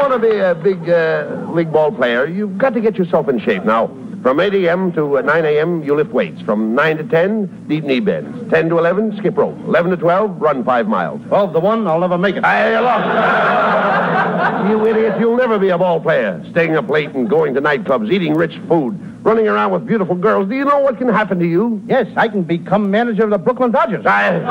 want to be a big league ball player, you've got to get yourself in shape. Now, from 8 a.m. to 9 a.m., you lift weights. From 9 to 10, deep knee bends. 10 to 11, skip rope. 11 to 12, run 5 miles. 12 to 1, I'll never make it. Look. You idiot, you'll never be a ball player. Staying up late and going to nightclubs, eating rich food, running around with beautiful girls. Do you know what can happen to you? Yes, I can become manager of the Brooklyn Dodgers.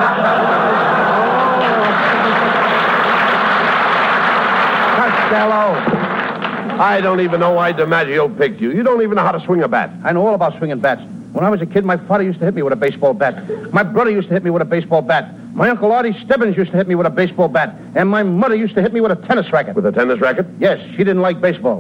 Costello. I don't even know why DiMaggio picked you. You don't even know how to swing a bat. I know all about swinging bats. When I was a kid, my father used to hit me with a baseball bat. My brother used to hit me with a baseball bat. My Uncle Artie Stebbins used to hit me with a baseball bat. And my mother used to hit me with a tennis racket. With a tennis racket? Yes, she didn't like baseball.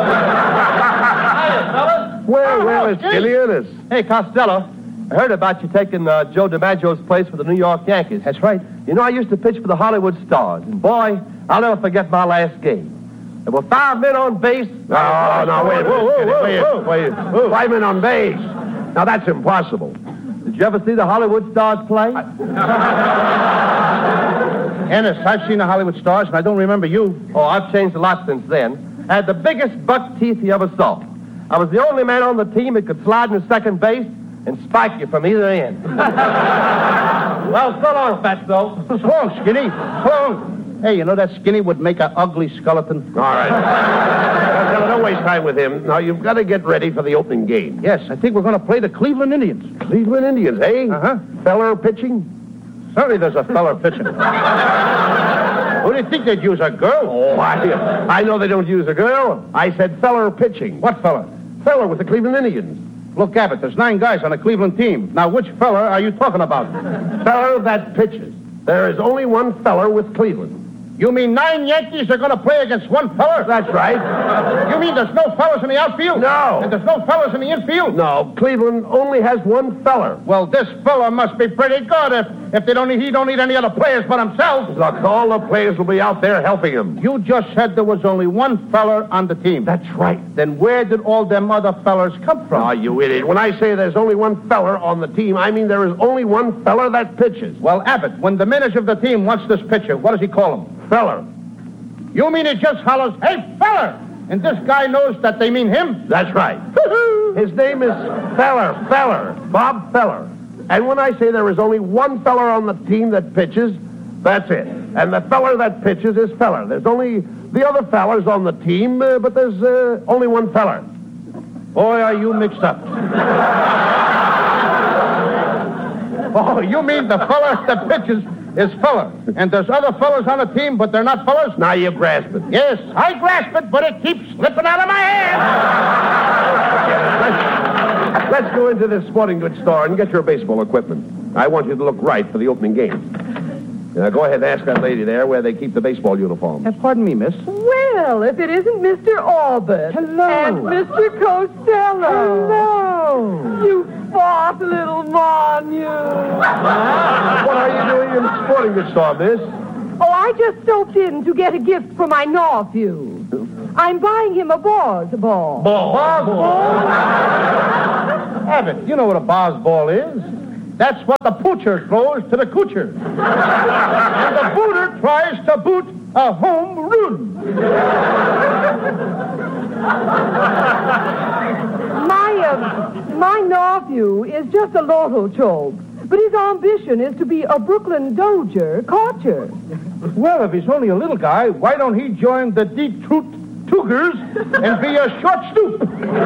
Well, it's Skinny Ernest. Hey, Costello, I heard about you taking Joe DiMaggio's place for the New York Yankees. That's right. You know, I used to pitch for the Hollywood Stars, and boy, I'll never forget my last game. There were 5 men on base. No, wait. Wait. 5 men on base. Now, that's impossible. Did you ever see the Hollywood Stars play? Ernest, I've seen the Hollywood Stars, and I don't remember you. Oh, I've changed a lot since then. I had the biggest buck teeth you ever saw. I was the only man on the team that could slide into second base and spike you from either end. Well, so long, Fatso. So long, Skinny. So long. Hey, you know that Skinny would make an ugly skeleton? All right. Costello, don't waste time with him. Now, you've got to get ready for the opening game. Yes, I think we're going to play the Cleveland Indians. Cleveland Indians, eh? Uh-huh. Feller pitching? Certainly there's a feller pitching. Who do you think they'd use, a girl? Oh, I know they don't use a girl. I said feller pitching. What feller? Feller with the Cleveland Indians. Look, Abbott, there's 9 guys on the Cleveland team. Now, which feller are you talking about? Feller that pitches. There is only one feller with Cleveland. You mean 9 Yankees are going to play against one feller? That's right. You mean there's no fellas in the outfield? No. And there's no fellas in the infield? No, Cleveland only has one feller. Well, this fella must be pretty good if he don't need any other players but himself. Look, all the players will be out there helping him. You just said there was only one feller on the team. That's right. Then where did all them other fellers come from? Ah, you idiot. When I say there's only one feller on the team, I mean there is only one feller that pitches. Well, Abbott, when the manager of the team wants this pitcher, what does he call him? Feller. You mean he just hollers, "Hey, feller!" And this guy knows that they mean him? That's right. His name is Feller, Bob Feller. And when I say there is only one feller on the team that pitches, that's it. And the feller that pitches is Feller. There's only the other fellers on the team, but there's only one feller. Boy, are you mixed up. Oh, you mean the feller that pitches is feller, and there's other fellers on the team, but they're not fellers? Now you grasp it. Yes, I grasp it, but it keeps slipping out of my hand. Let's go into this sporting goods store and get your baseball equipment. I want you to look right for the opening game. Go ahead and ask that lady there where they keep the baseball uniforms. Pardon me, miss. Well, if it isn't Mr. Albert. Hello. And Mr. Costello. Hello. You fat little mon, you. What are you doing in the sporting goods store, miss? Oh, I just stopped in to get a gift for my nephew. I'm buying him a ball. Ball? Abbott, you know what a bar's ball is. That's what the poocher throws to the coocher. And the booter tries to boot a home run. My nephew is just a little choke, but his ambition is to be a Brooklyn Dodger catcher. Well, if he's only a little guy, why don't he join the Detroit Tigers and be a short stoop?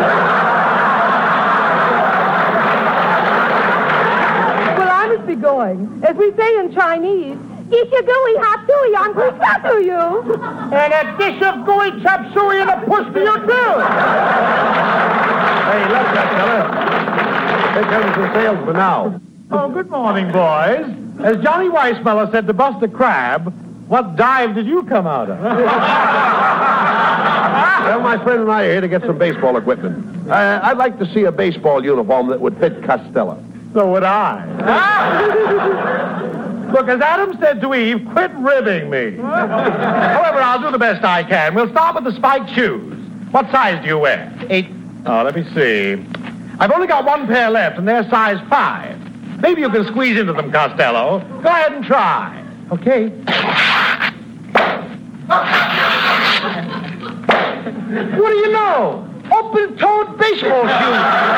Be going. As we say in Chinese, "Get your gooey hot suey on to you." And a dish of gooey chop suey and a puss to you, too. Hey, look, that fella. Here comes the salesman now. Oh, good morning, boys. As Johnny Weissmuller said to Buster Crabbe, what dive did you come out of? Well, my friend and I are here to get some baseball equipment. I'd like to see a baseball uniform that would fit Costello. So would I. Look, as Adam said to Eve, quit ribbing me. However, I'll do the best I can. We'll start with the spiked shoes. What size do you wear? 8. Oh, let me see. I've only got 1 pair left, and they're size 5. Maybe you can squeeze into them, Costello. Go ahead and try. Okay. What do you know? Open-toed baseball shoes.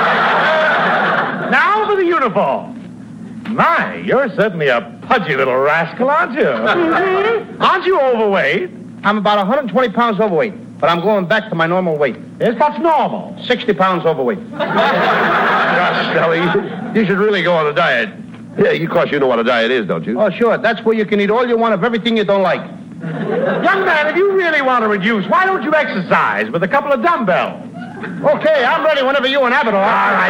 Now for the uniform. My, you're certainly a pudgy little rascal, aren't you? Aren't you overweight? I'm about 120 pounds overweight, but I'm going back to my normal weight. Yes, that's normal. 60 pounds overweight. Costello, you should really go on a diet. Yeah, of course you know what a diet is, don't you? Oh, sure. That's where you can eat all you want of everything you don't like. Young man, if you really want to reduce, why don't you exercise with a couple of dumbbells? Okay, I'm ready whenever you and Abbott are. All right.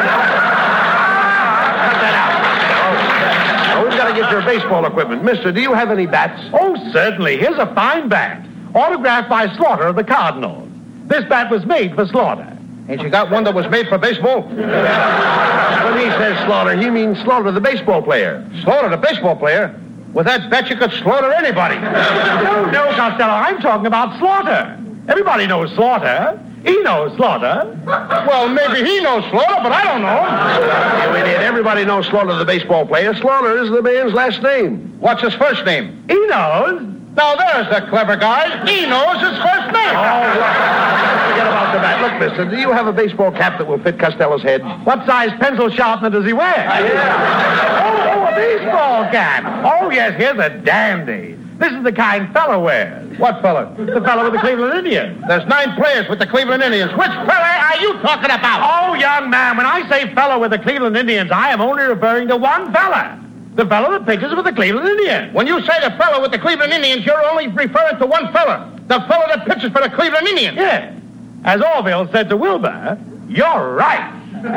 Cut that out. Oh, we've got to get your baseball equipment. Mister, do you have any bats? Oh, certainly. Here's a fine bat. Autographed by Slaughter of the Cardinals. This bat was made for Slaughter. Ain't you got one that was made for baseball? When he says Slaughter, he means Slaughter, the baseball player. Slaughter, the baseball player? With that bat, you could slaughter anybody. No, Costello, I'm talking about Slaughter. Everybody knows Slaughter. He knows Slaughter. Well, maybe he knows Slaughter, but I don't know him. You idiot. Everybody knows Slaughter, the baseball player. Slaughter is the man's last name. What's his first name? He knows. Now, there's the clever guy. He knows his first name. Forget about the bat. Look, mister, do you have a baseball cap that will fit Costello's head? What size pencil sharpener does he wear? Oh, a baseball cap. Oh, yes, here's a dandy. This is the kind fella wears. What fella? The fella with the Cleveland Indians. There's 9 players with the Cleveland Indians. Which fella are you talking about? Oh, young man, when I say fella with the Cleveland Indians, I am only referring to one fella. The fellow that pitches with the Cleveland Indians. When you say the fellow with the Cleveland Indians, you're only referring to one fella. The fellow that pitches for the Cleveland Indians. Yes. As Orville said to Wilbur, you're right.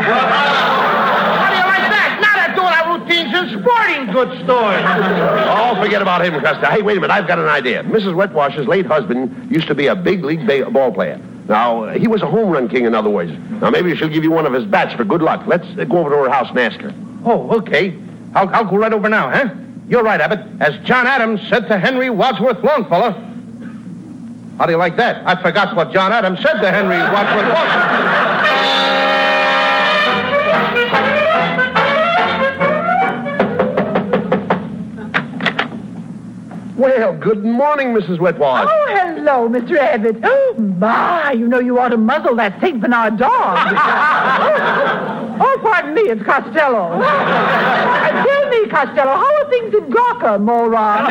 How do you like that? Now they're doing our routines in sporting goods stores. Oh, forget about him, Costello. Hey, wait a minute. I've got an idea. Mrs. Wetwash's late husband used to be a big league ball player. Now, he was a home run king, in other words. Now, maybe she'll give you one of his bats for good luck. Let's go over to her house and ask her. Oh, okay. I'll go right over now, huh? You're right, Abbott. As John Adams said to Henry Wadsworth Longfellow. How do you like that? I forgot what John Adams said to Henry Wadsworth Longfellow. Well, good morning, Mrs. Wetwash. Oh, hello, Mr. Abbott. Oh, my, you know you ought to muzzle that St. Bernard dog. Oh, pardon me, it's Costello. Tell me, Costello, how are things in Gawker, moron?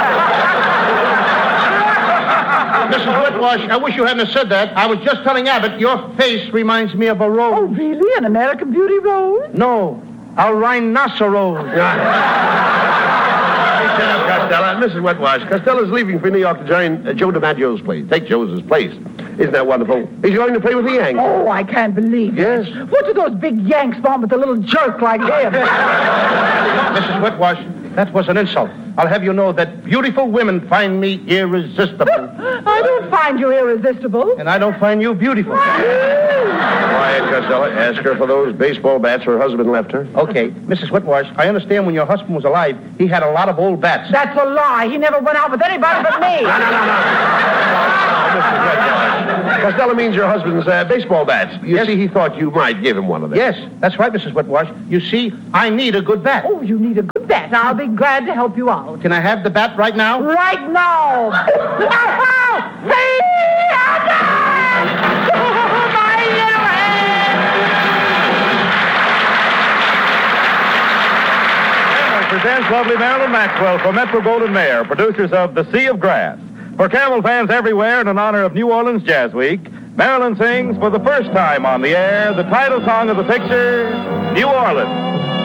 Mrs. Whitwash, I wish you hadn't said that. I was just telling Abbott your face reminds me of a rose. Oh, really? An American Beauty rose? No, a rhinoceros. Shut up, Costello. Mrs. Wetwash, Costello's leaving for New York to join Joe DiMaggio's place. Take Joe's place. Isn't that wonderful? He's going to play with the Yanks. Oh, I can't believe it. Yes. What do those big Yanks want with a little jerk like him? Mrs. Whitwash, that was an insult. I'll have you know that beautiful women find me irresistible. I don't find you irresistible. And I don't find you beautiful. Quiet, Costello. Ask her for those baseball bats her husband left her. Okay, Mrs. Whitwash, I understand when your husband was alive, he had a lot of old bats. That's a lie. He never went out with anybody but me. No, Mrs. Wetwash. Costello means your husband's baseball bats. You see, he thought you might give him one of them. Yes, that's right, Mrs. Whitwash. You see, I need a good bat. Oh, you need a good bat. I'll be glad to help you out. Can I have the bat right now? Right now. My little Camel presents lovely Marilyn Maxwell for Metro-Goldwyn-Mayer, producers of The Sea of Grass. For Camel fans everywhere and in honor of New Orleans Jazz Week, Marilyn sings for the first time on the air the title song of the picture, New Orleans.